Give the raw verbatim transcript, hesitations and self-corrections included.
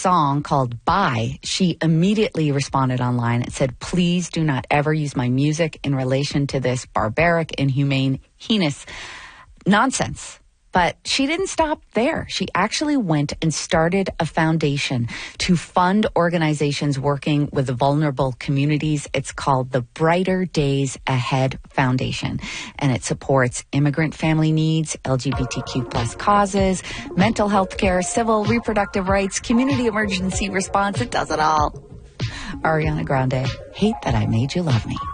song called Bye, she immediately responded online and said, please do not ever use my music in relation to this barbaric, inhumane, heinous nonsense. But she didn't stop there. She actually went and started a foundation to fund organizations working with vulnerable communities. It's called the Brighter Days Ahead Foundation, and it supports immigrant family needs, L G B T Q plus causes, mental health care, civil reproductive rights, community emergency response. It does it all. Ariana Grande, Hate That I Made You Love Me.